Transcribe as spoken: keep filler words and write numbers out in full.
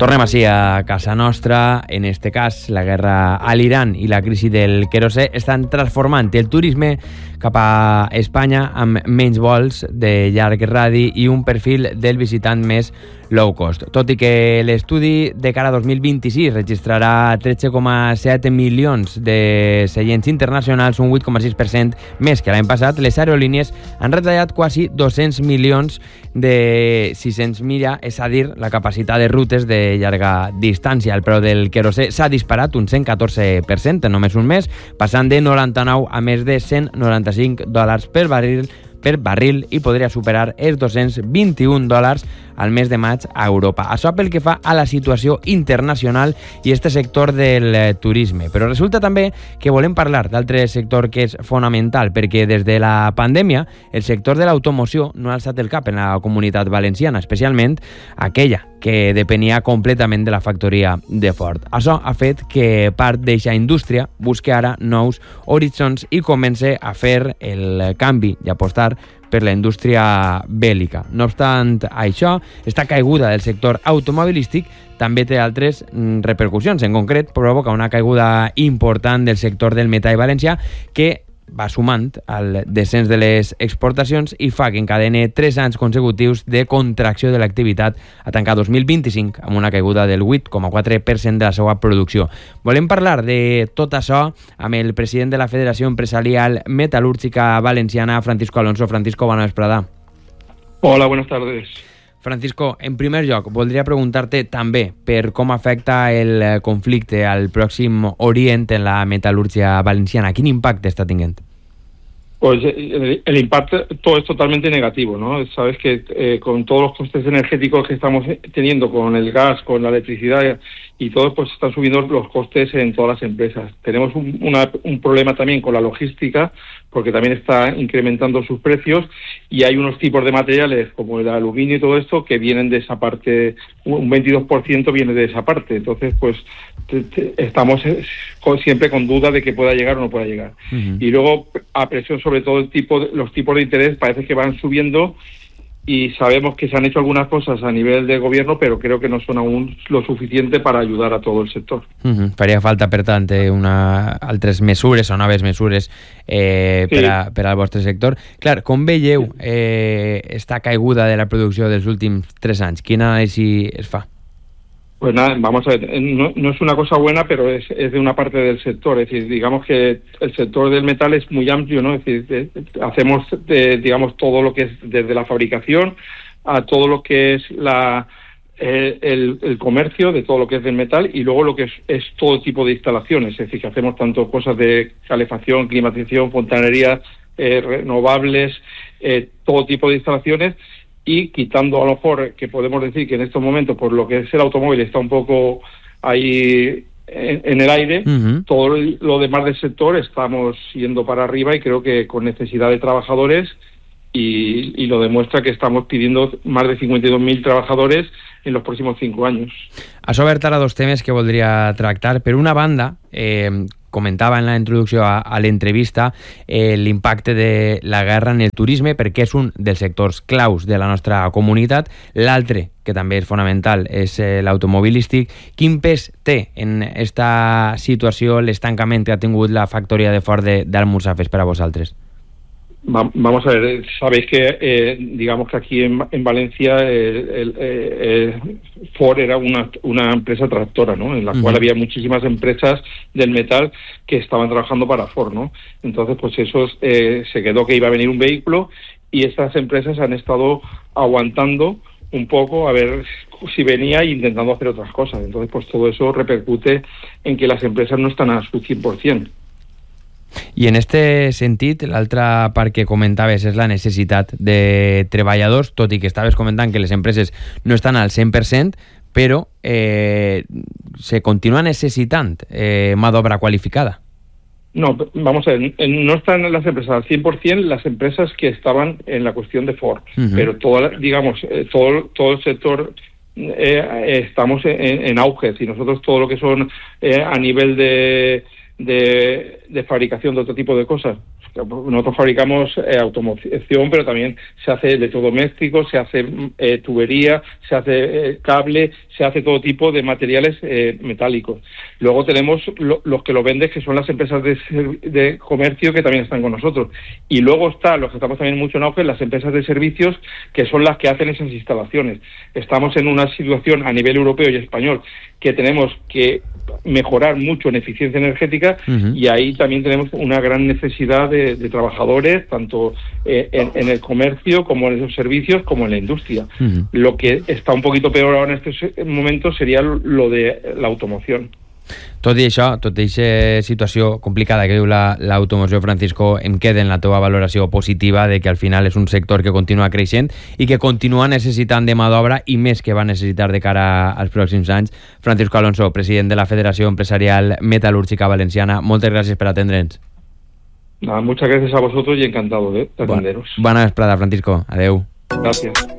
Tornem així a casa nostra. En este cas, la guerra a l'Iran i la crisi del querosè estan transformant el turisme cap a Espanya amb menys vols de llarg radi i un perfil del visitant més low cost. Tot i que l'estudi de cara a dos mil vint-i-sis registrarà tretze coma set milions de seients internacionals, un vuit coma sis per cent més que l'any passat, les aerolínies han retallat quasi dos-cents milions de sis-cents milla, és a dir, la capacitat de rutes de llarga distància. El preu del querosè s'ha disparat un cent catorze per cent en només un mes, passant de noranta-nou a més de cent noranta-cinc dòlars per barril per barril i podria superar els dos-cents vint-i-un dòlars al mes de maig a Europa. Això pel que fa a la situació internacional i este sector del turisme. Però resulta també que volem parlar d'altre sector que és fonamental, perquè des de la pandèmia el sector de l'automoció no ha alçat el cap en la comunitat valenciana, especialment aquella que depenia completament de la factoria de Ford. Això ha fet que part d'eixa indústria busqui ara nous horitzons i comence a fer el canvi i apostar per la indústria bèl·lica. No obstant això, esta caiguda del sector automobilístic també té altres repercussions. En concret, provoca una caiguda important del sector del metall valencià que va sumant al descens de les exportacions i fa que encadene tres anys consecutius de contracció de l'activitat a tancar dos mil vint-i-cinc amb una caiguda del vuit coma quatre per cent de la seva producció. Volem parlar de tot això amb el president de la Federació Empresarial Metal·lúrgica Valenciana, Francisco Alonso. Francisco, bona vesprada. Hola, buenas tardes. Francisco, en primer lloc, voldria preguntar-te també per com afecta el conflicte al Pròxim Orient en la metal·lúrgia valenciana. Quin impacte està tenint? Pues el, el impacto todo es totalmente negativo, ¿no? Sabes que eh, con todos los costes energéticos que estamos teniendo, con el gas, con la electricidad y todo, pues están subiendo los costes en todas las empresas. Tenemos un, una, un problema también con la logística, porque también está incrementando sus precios y hay unos tipos de materiales como el aluminio y todo esto que vienen de esa parte, un veintidós por ciento viene de esa parte. Entonces, pues te, te, estamos con, siempre con duda de que pueda llegar o no pueda llegar. Uh-huh. Y luego, a presión sobre todo el tipo de, los tipos de interés parece que van subiendo y sabemos que se han hecho algunas cosas a nivel de gobierno, però creo que no son aún lo suficiente para ayudar a todo el sector. Uh-huh. Faria falta, per tant, una, altres mesures o noves mesures eh, sí. per, a, per al vostre sector. Clar, com veieu eh, esta caiguda de la producció dels últims tres anys? Quina anàlisi es fa? Pues nada, vamos a ver, no, no es una cosa buena, pero es, es de una parte del sector. Es decir, digamos que el sector del metal es muy amplio, ¿no? Es decir, de, de, hacemos, de, digamos, todo lo que es desde la fabricación a todo lo que es la eh, el, el comercio de todo lo que es del metal y luego lo que es, es todo tipo de instalaciones. Es decir, que hacemos tanto cosas de calefacción, climatización, fontanería, eh, renovables, eh, todo tipo de instalaciones. Y quitando a lo mejor que podemos decir que en estos momentos por lo que es el automóvil está un poco ahí en, en el aire, uh-huh. todo lo demás del sector estamos yendo para arriba y creo que con necesidad de trabajadores y, y lo demuestra que estamos pidiendo más de cincuenta y dos mil trabajadores en los próximos cinco años. Has obert ara dos temes que voldria tractar. Per una banda, eh, comentava en la introducció a, a l'entrevista eh, l'impacte de la guerra en el turisme, perquè és un dels sectors claus de la nostra comunitat. L'altre, que també és fonamental, és eh, l'automobilístic. Quin pes té en esta situació l'estancament que ha tingut la factoria de Ford d'Almussafes per a vosaltres? Vamos a ver, sabéis que eh, digamos que aquí en, en Valencia eh, el, eh, Ford era una, una empresa tractora, ¿no? En la uh-huh. cual había muchísimas empresas del metal que estaban trabajando para Ford, ¿no? Entonces, pues eso eh, se quedó que iba a venir un vehículo y estas empresas han estado aguantando un poco a ver si venía e intentando hacer otras cosas. Entonces, pues todo eso repercute en que las empresas no están a su cien por ciento. I en este sentit, l'altra part que comentaves és la necessitat de treballadors, tot i que estaves comentant que les empreses no estan al cent per cent, però eh, se continua necessitant eh, mà d'obra qualificada. No, vamos a ver, no están las empresas al cien por ciento las empresas que estaban en la cuestión de Ford, uh-huh. pero toda, digamos, eh, todo, todo el sector eh, estamos en, en auge, y nosotros todo lo que son eh, a nivel de... De, de fabricación de otro tipo de cosas. Nosotros fabricamos eh, automoción, pero también se hace electrodomésticos, se hace eh, tubería, se hace eh, cable, se hace todo tipo de materiales eh, metálicos. Luego tenemos lo, los que lo venden, que son las empresas de, de comercio, que también están con nosotros. Y luego está, los que estamos también mucho en auge, las empresas de servicios, que son las que hacen esas instalaciones. Estamos en una situación a nivel europeo y español que tenemos que mejorar mucho en eficiencia energética, uh-huh. y ahí también tenemos una gran necesidad de, de trabajadores, tanto eh, en, en el comercio como en esos servicios, como en la industria. Uh-huh. Lo que está un poquito peor ahora en este momento sería lo de la automoción. Tot i això, tot i aquesta situació complicada que viu la, l'automoció, Francisco, em queda en la teva valoració positiva de que al final és un sector que continua creixent i que continua necessitant de mà d'obra i més que va necessitar de cara als pròxims anys. Francisco Alonso, president de la Federació Empresarial Metal·lúrgica Valenciana, moltes gràcies per atendre'ns. Nada, muchas gracias a vosotros y encantado de atenderos. Bona vesprada, Francisco. Adeu. Gracias.